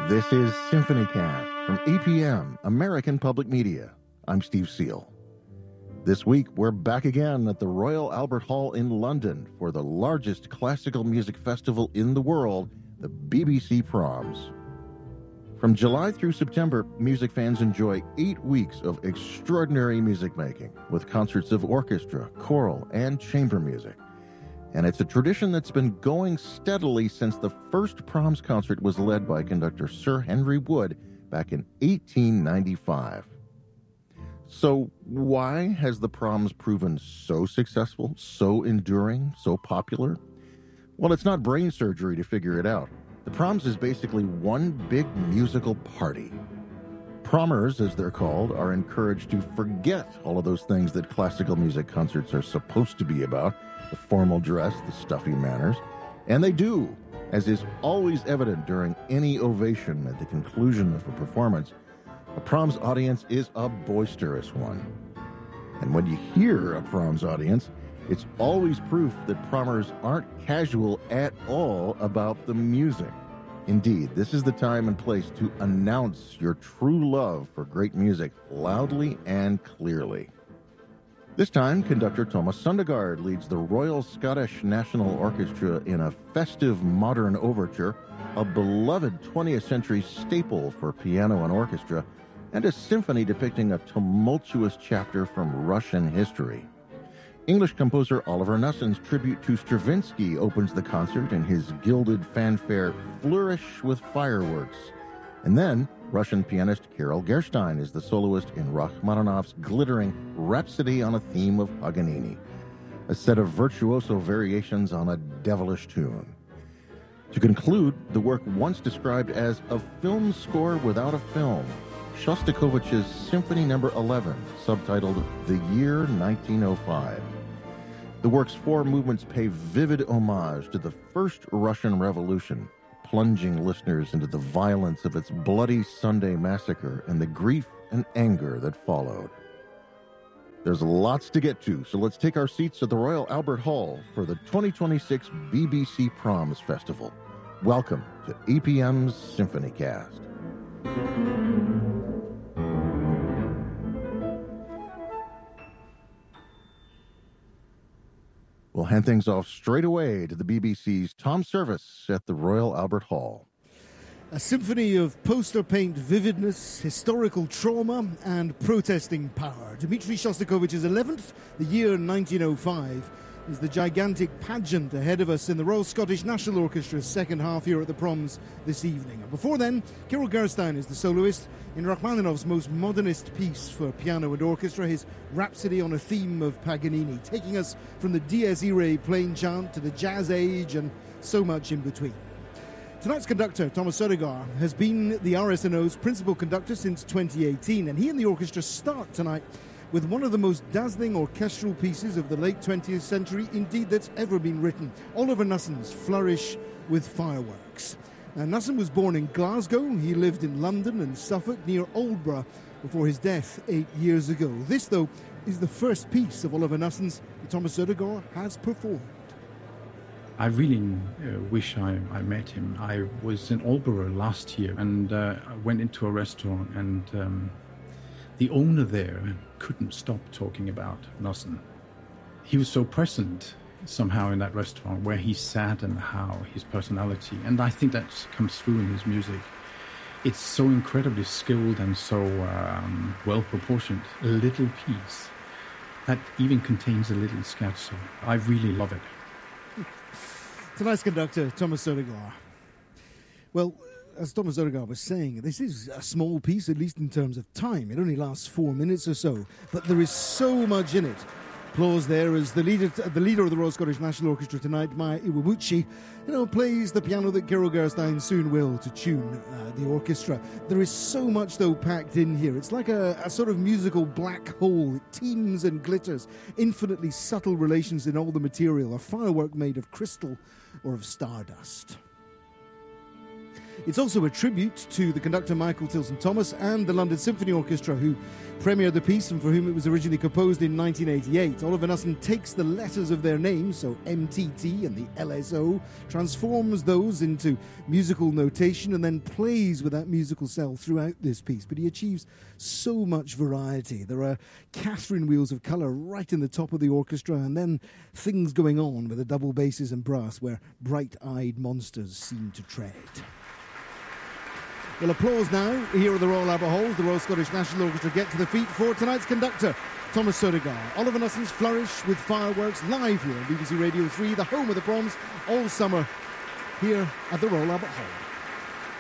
This is SymphonyCast from APM, American Public Media. I'm Steve Seal. This week, we're back again at the Royal Albert Hall in London for the largest classical music festival in the world, the BBC Proms. From July through September, music fans enjoy 8 weeks of extraordinary music making with concerts of orchestra, choral, and chamber music. And it's a tradition that's been going steadily since the first Proms concert was led by conductor Sir Henry Wood back in 1895. So why has the Proms proven so successful, so enduring, so popular? Well, it's not brain surgery to figure it out. The Proms is basically one big musical party. Promers, as they're called, are encouraged to forget all of those things that classical music concerts are supposed to be about, the formal dress, the stuffy manners, and they do, as is always evident during any ovation at the conclusion of a performance. A Proms audience is a boisterous one. And when you hear a Proms audience, it's always proof that Promers aren't casual at all about the music. Indeed, this is the time and place to announce your true love for great music loudly and clearly. This time, conductor Thomas Sundegaard leads the Royal Scottish National Orchestra in a festive modern overture, a beloved 20th century staple for piano and orchestra, and a symphony depicting a tumultuous chapter from Russian history. English composer Oliver Knusson's tribute to Stravinsky opens the concert in his gilded fanfare Flourish with Fireworks. And then, Russian pianist Karel Gerstein is the soloist in Rachmaninoff's glittering Rhapsody on a Theme of Paganini, a set of virtuoso variations on a devilish tune. To conclude, the work once described as a film score without a film, Shostakovich's Symphony No. 11, subtitled The Year 1905. The work's 4 movements pay vivid homage to the First Russian Revolution, plunging listeners into the violence of its bloody Sunday massacre and the grief and anger that followed. There's lots to get to, so let's take our seats at the Royal Albert Hall for the 2026 BBC Proms Festival. Welcome to APM's SymphonyCast. We'll hand things off straight away to the BBC's Tom Service at the Royal Albert Hall. A symphony of poster paint vividness, historical trauma, and protesting power. Dmitri Shostakovich's 11th, the year 1905, is the gigantic pageant ahead of us in the Royal Scottish National Orchestra's second half here at the Proms this evening. And before then, Karel Gerstein is the soloist in Rachmaninoff's most modernist piece for piano and orchestra, his Rhapsody on a Theme of Paganini, taking us from the Dies Irae plain chant to the Jazz Age and so much in between. Tonight's conductor, Thomas Sundegaard, has been the RSNO's principal conductor since 2018, and he and the orchestra start tonight with one of the most dazzling orchestral pieces of the late 20th century, indeed, that's ever been written, Oliver Knusson's Flourish with Fireworks. Now, Knusson was born in Glasgow. He lived in London and Suffolk near Aldborough before his death 8 years ago. This, though, is the first piece of Oliver Knusson's that Thomas Sundegaard has performed. I really wish I met him. I was in Aldborough last year and I went into a restaurant and the owner there couldn't stop talking about Knusson. He was so present somehow in that restaurant where he sat and how his personality, and I think that comes through in his music. It's so incredibly skilled and so well-proportioned. A little piece that even contains a little scherzo. I really love it. Tonight's conductor, Thomas Sundegaard. Well, as Thomas Sundegaard was saying, this is a small piece, at least in terms of time. It only lasts 4 minutes or so, but there is so much in it. Applause there as the leader of the Royal Scottish National Orchestra tonight, Maya Iwabuchi, plays the piano that Karel Gerstein soon will to tune the orchestra. There is so much, though, packed in here. It's like a sort of musical black hole. It teems and glitters, infinitely subtle relations in all the material, a firework made of crystal or of stardust. It's also a tribute to the conductor Michael Tilson Thomas and the London Symphony Orchestra, who premiered the piece and for whom it was originally composed in 1988. Oliver Knussen takes the letters of their names, so MTT and the LSO, transforms those into musical notation and then plays with that musical cell throughout this piece. But he achieves so much variety. There are Catherine wheels of colour right in the top of the orchestra, and then things going on with the double basses and brass where bright-eyed monsters seem to tread. Well, applause now here at the Royal Albert Hall as the Royal Scottish National Orchestra get to the feet for tonight's conductor, Thomas Sodergaard. Oliver Knussen's Flourish with Fireworks live here on BBC Radio 3, the home of the Proms, all summer here at the Royal Albert Hall.